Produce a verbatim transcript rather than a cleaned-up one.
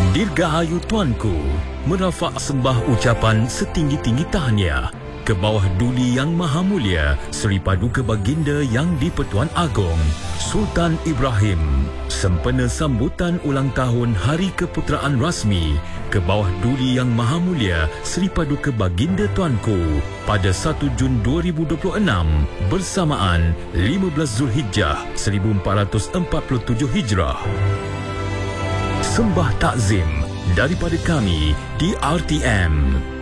Dirgahayu Tuanku, merafak sembah ucapan setinggi-tinggi tahniah ke bawah Duli Yang Maha Mulia Seri Paduka Baginda Yang di-Pertuan Agong Sultan Ibrahim, sempena sambutan ulang tahun Hari Keputeraan Rasmi ke bawah Duli Yang Maha Mulia Seri Paduka Baginda Tuanku pada satu Jun dua ribu dua puluh enam bersamaan lima belas Zulhijjah seribu empat ratus empat puluh tujuh Hijrah. Sembah takzim daripada kami di R T M.